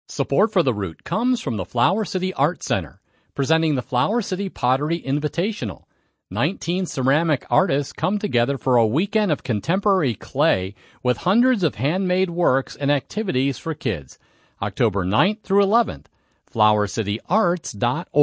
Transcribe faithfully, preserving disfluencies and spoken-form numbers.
Support for the route comes from the Flower City Art Center, presenting the Flower City Pottery Invitational. nineteen ceramic artists come together for a weekend of contemporary clay with hundreds of handmade works and activities for kids. October ninth through eleventh. flower city arts dot org